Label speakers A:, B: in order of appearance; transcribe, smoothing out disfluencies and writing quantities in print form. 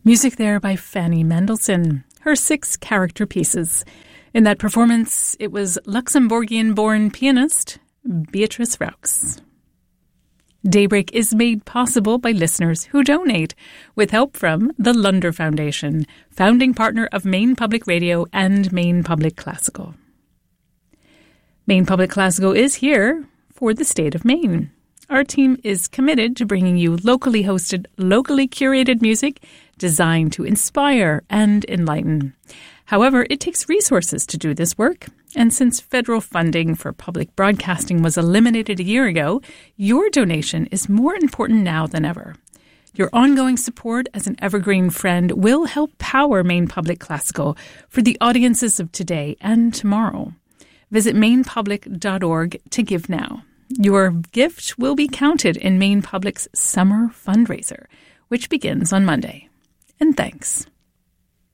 A: Music there by Fanny Mendelssohn, her 6 character pieces. In that performance, it was Luxembourgian-born pianist Beatrice Raux. Daybreak is made possible by listeners who donate, with help from the Lunder Foundation, founding partner of Maine Public Radio and Maine Public Classical. Maine Public Classical is here for the state of Maine. Our team is committed to bringing you locally hosted, locally curated music designed to inspire and enlighten. However, it takes resources to do this work, and since federal funding for public broadcasting was eliminated a year ago, your donation is more important now than ever. Your ongoing support as an evergreen friend will help power Maine Public Classical for the audiences of today and tomorrow. Visit mainepublic.org to give now. Your gift will be counted in Maine Public's summer fundraiser, which begins on Monday. And thanks.